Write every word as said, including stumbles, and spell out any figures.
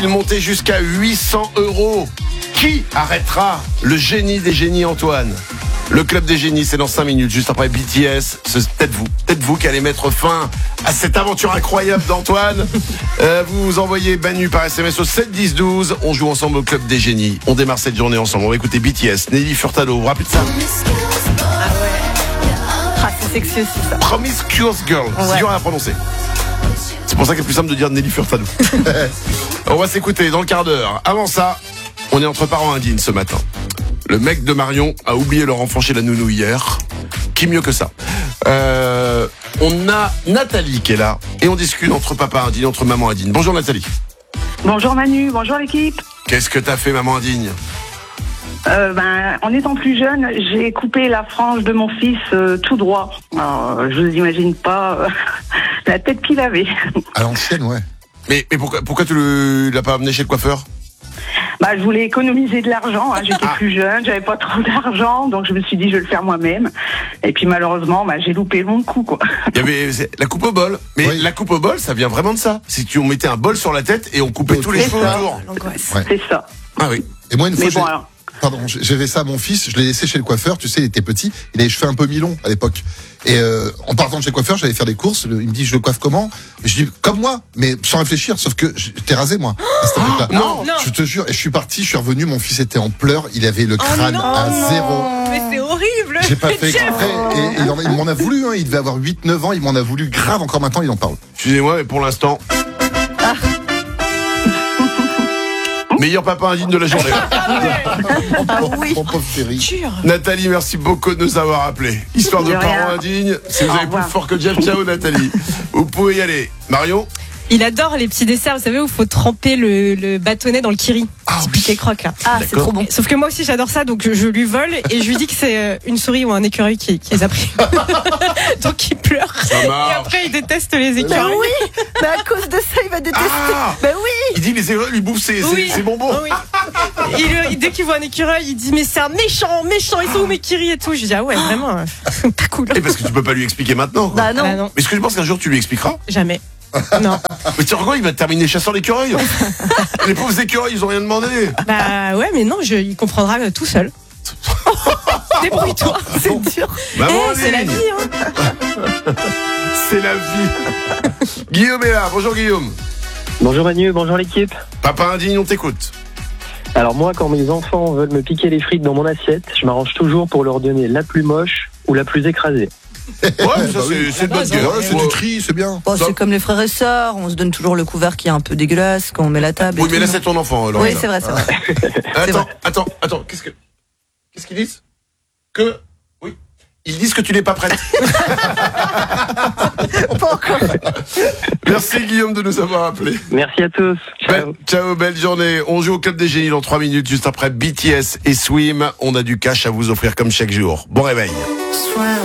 Il montait jusqu'à huit cents euros. Qui arrêtera le génie des génies, Antoine? Le club des génies, c'est dans cinq minutes, juste après B T S. C'est peut-être vous, peut-être vous qui allez mettre fin à cette aventure incroyable d'Antoine. Euh, vous vous envoyez Manu par S M S au sept dix douze. On joue ensemble au club des génies. On démarre cette journée ensemble. On va écouter B T S, Nelly Furtado. Vous vous rappelez de ça? Ah ouais. Ah, c'est sexy aussi ça. Promiscuous Girl. Ouais. C'est dur à prononcer. C'est pour ça qu'il est plus simple de dire Nelly Furtado. On va s'écouter dans le quart d'heure. Avant ça, on est entre parents indignes ce matin. Le mec de Marion a oublié leur enfant chez la nounou hier. Qui mieux que ça? euh, On a Nathalie qui est là. Et on discute entre papa indigne, entre maman indigne. Bonjour Nathalie. Bonjour Manu, bonjour l'équipe. Qu'est-ce que t'as fait, maman indigne? Euh, ben, en étant plus jeune, j'ai coupé la frange de mon fils euh, tout droit. Alors, je vous imagine pas euh, la tête qu'il avait. À l'ancienne, ouais. Mais, mais pourquoi, pourquoi tu le- l'as pas amené chez le coiffeur? Bah, je voulais économiser de l'argent. Hein. J'étais Ah. plus jeune, j'avais pas trop d'argent, donc je me suis dit je vais le faire moi-même. Et puis malheureusement, bah, j'ai loupé mon coup, quoi. Il y avait c'est la coupe au bol. Mais Oui. la coupe au bol, ça vient vraiment de ça. C'est qu'on mettait un bol sur la tête et on coupait tous les C'est cheveux ça. autour. L'angoisse. Ouais. C'est ça. Ah oui. Et moi, une fois, Mais j'ai... bon, alors. Pardon, j'avais ça à mon fils, je l'ai laissé chez le coiffeur, tu sais, il était petit, il avait les cheveux un peu mi-longs à l'époque. Et euh, en partant de chez le coiffeur, j'allais faire des courses, il me dit, je le coiffe comment? Et je dis, comme moi, mais sans réfléchir, sauf que j'étais rasé, moi, à cette époque-là. non. Non. Je te jure, et je suis parti, je suis revenu, mon fils était en pleurs, il avait le crâne non. à zéro. Mais c'est horrible. J'ai pas fait Jeff. exprès, et, et il en- il m'en a voulu, hein, il devait avoir huit neuf ans, il m'en a voulu grave, encore maintenant, il en parle. Excusez-moi, mais pour l'instant. Meilleur papa indigne de la journée. Ah oui. Mon pauvre Ferry. Dur. Nathalie, merci beaucoup de nous avoir appelés. Histoire de, De rien. parents indignes. Si vous Au avez plus revoir. fort que Jeff, ciao Nathalie. Vous pouvez y aller. Marion? Il adore les petits desserts, vous savez, où il faut tremper le, le bâtonnet dans le kiri. Ah Petit oui. piqué croque, là. Ah, c'est D'accord. trop bon. Sauf que moi aussi, j'adore ça, donc je, je lui vole et je lui dis que c'est euh, une souris ou un écureuil qui, qui les a pris. Donc il pleure. Ça Et marche. après, il déteste les Bah écureuils. oui. Mais à cause de ça, il va détester. Ah, Bah oui. il dit les écureuils lui bouffent ses, ses- Oui. ses bonbons. Oui. Il, il- dès qu'il voit un écureuil, il dit mais c'est un méchant, méchant, ils sont où mes kiris et tout. Je dis ah ouais, vraiment, euh, pas cool. Et parce que tu peux pas lui expliquer maintenant. Quoi. Bah non. Ah non, Mais est-ce que je pense qu'un jour tu lui expliqueras? jamais. Non. Mais tu sais quoi, il va terminer chassant l'écureuil. Les pauvres écureuils, ils ont rien demandé. Bah ouais, mais non, je, il comprendra euh, tout seul. Débrouille-toi. C'est dur. Maman Eh, c'est la indigne. vie, hein. C'est la vie. Guillaume est là. Bonjour Guillaume. Bonjour Manu, bonjour l'équipe. Papa indigne, on t'écoute. Alors moi, quand mes enfants veulent me piquer les frites dans mon assiette, je m'arrange toujours pour leur donner la plus moche ou la plus écrasée. Ouais, ça bah c'est oui. c'est de bonne Ouais, gueule. Ouais, c'est du tri, c'est bien. Bon, Ça- c'est comme les frères et sœurs, on se donne toujours le couvert qui est un peu dégueulasse quand on met la table. et Oui, mais tout, là non. c'est ton enfant. Oui, Lorena. c'est vrai, c'est vrai. Attends, vrai. attends, attends. Qu'est-ce que qu'est-ce qu'ils disent? Que oui, ils disent que tu n'es pas prête. Pas encore. Merci Guillaume de nous avoir appelés. Merci à tous. Ciao. Belle- ciao, belle journée. On joue au club des génies dans trois minutes, juste après B T S et Swim. On a du cash à vous offrir comme chaque jour. Bon réveil.